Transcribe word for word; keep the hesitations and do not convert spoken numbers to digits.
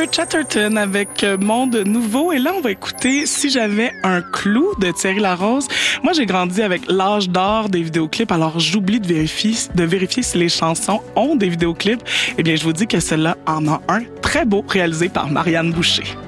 Chatterton avec Monde Nouveau. Et là, on va écouter Si j'avais un clou de Thierry Larose. Moi, j'ai grandi avec l'âge d'or des vidéoclips, alors j'oublie de vérifier, de vérifier si les chansons ont des vidéoclips. Eh bien, je vous dis que celle-là en a un très beau réalisé par Marianne Boucher.